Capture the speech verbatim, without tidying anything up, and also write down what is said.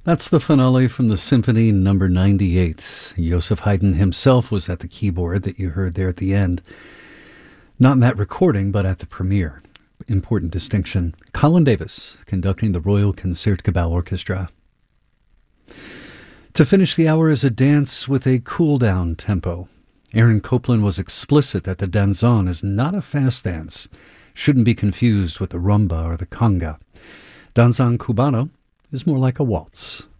That's the finale from the Symphony Number ninety-eight. Joseph Haydn himself was at the keyboard that you heard there at the end. Not in that recording, but at the premiere. Important distinction. Colin Davis conducting the Royal Concertgebouw Orchestra. To finish the hour is a dance with a cool-down tempo. Aaron Copland was explicit that the danzón is not a fast dance. Shouldn't be confused with the rumba or the conga. Danzón cubano is more like a waltz.